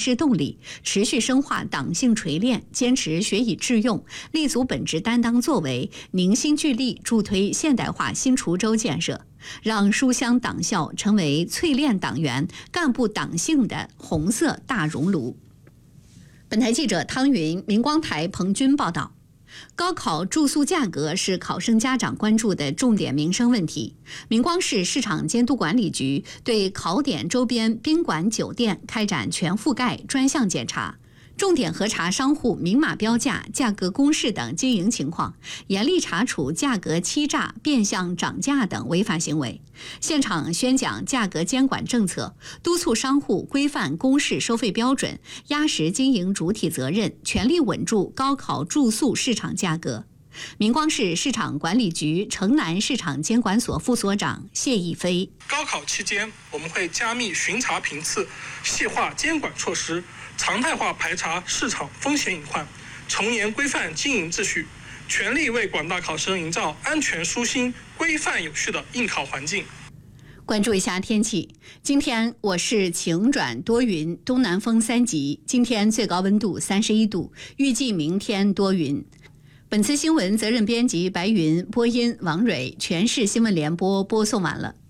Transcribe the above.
势动力，持续深化党性锤炼，坚持学以致用，立足本职担当作为，凝心聚力助推现代化新滁州建设，让书香党校成为淬炼党员、干部党性的红色大熔炉。本台记者汤云、明光台彭军报道。高考住宿价格是考生家长关注的重点民生问题。明光市市场监督管理局对考点周边宾馆酒店开展全覆盖专项检查，重点核查商户明码标价、价格公示等经营情况，严厉查处价格欺诈、变相涨价等违法行为。现场宣讲价格监管政策，督促商户规范公示收费标准，压实经营主体责任，全力稳住高考住宿市场价格。明光市市场管理局城南市场监管所副所长谢逸飞： 高考期间，我们会加密巡查频次，细化监管措施，常态化排查市场风险隐患，从严规范经营秩序，全力为广大考生营造安全舒心、规范有序的应考环境。 关注一下天气，今天我市晴转多云，东南风3级，今天最高温度31度，预计明天多云。本次新闻责任编辑白云，播音王蕊，全市新闻联播播送完了。